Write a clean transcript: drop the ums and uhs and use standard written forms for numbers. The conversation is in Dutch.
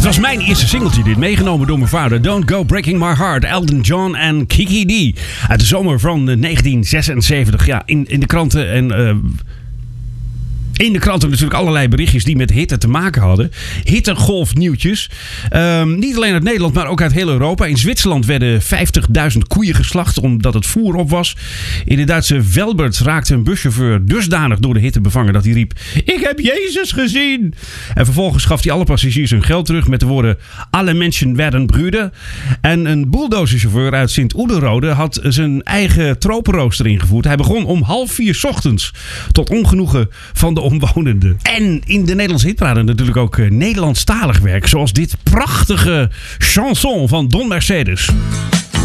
was mijn eerste singeltje dit, meegenomen door mijn vader. Don't Go Breaking My Heart, Elton John en Kiki D. Uit de zomer van 1976. Ja, in de kranten en... In de kranten natuurlijk allerlei berichtjes die met hitte te maken hadden. Hittegolfnieuwtjes. Niet alleen uit Nederland, maar ook uit heel Europa. In Zwitserland werden 50.000 koeien geslacht omdat het voer op was. In de Duitse Velbert raakte een buschauffeur dusdanig door de hitte bevangen dat hij riep: "Ik heb Jezus gezien!" En vervolgens gaf hij alle passagiers hun geld terug met de woorden: "Alle mensen werden brüder." En een bulldozerchauffeur uit Sint-Oederode had zijn eigen tropenrooster ingevoerd. Hij begon om 3:30 ochtends tot ongenoegen van de omwonenden. En in de Nederlandse hitparade natuurlijk ook Nederlandstalig werk. Zoals dit prachtige chanson van Don Mercedes.